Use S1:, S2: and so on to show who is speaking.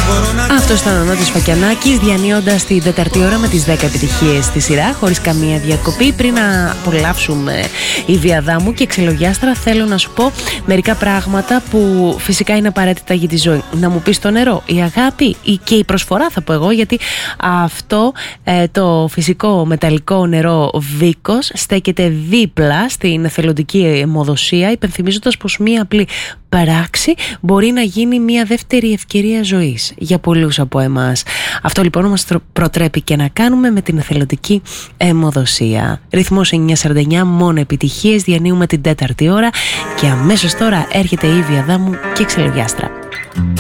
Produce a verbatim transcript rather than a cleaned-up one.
S1: Αυτός ήταν ο Νότης Φακιανάκης, διανύοντας την τέταρτη ώρα με τις δέκα επιτυχίες στη σειρά, χωρίς καμία διακοπή. Πριν να απολαύσουμε η Βιαδάμου και Ξυλογιάστρα, θέλω να σου πω μερικά πράγματα που φυσικά είναι απαραίτητα για τη ζωή. Να μου πεις το νερό, η αγάπη ή και η προσφορά, θα πω εγώ, γιατί αυτό ε, το φυσικό μεταλλικό νερό Βίκος στέκεται δίπλα στην εθελοντική αιμοδοσία, υπενθυμίζοντας πως μία απλή πράξη μπορεί να γίνει μια δεύτερη ευκαιρία ζωής για πολλούς από εμάς. Αυτό λοιπόν μας προτρέπει και να κάνουμε με την εθελοντική αιμοδοσία. Ρυθμός εννιά σαράντα εννιά, μόνο επιτυχίες, διανύουμε την τέταρτη ώρα και αμέσως τώρα έρχεται η Βιαδάμου και Ξυλογιάστρα.